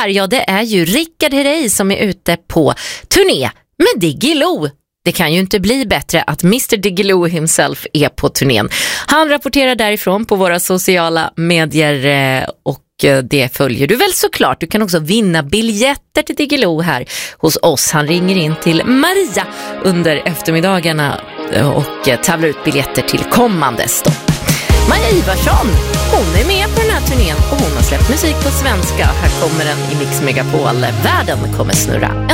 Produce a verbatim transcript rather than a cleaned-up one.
här, ja det är ju Richard Herrey som är ute på turné med Diggiloo. Det kan ju inte bli bättre att mister Diggiloo himself är på turnén. Han rapporterar därifrån på våra sociala medier och det följer du väl såklart. Du kan också vinna biljetter till Diggiloo här hos oss. Han ringer in till Maria under eftermiddagarna och tävlar ut biljetter till kommande stopp. Maja Ivarsson, hon är med på den här turnén och hon har släppt musik på svenska. Här kommer den i Mix Megapol. Världen kommer snurra.